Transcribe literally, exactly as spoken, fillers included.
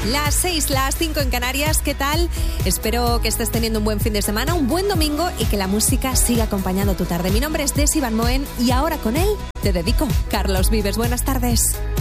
Las seis, las cinco en Canarias, ¿qué tal? Espero que estés teniendo un buen fin de semana, un buen domingo y que la música siga acompañando tu tarde. Mi nombre es Desi Van Moen y ahora con él te dedico. Carlos Vives, buenas tardes.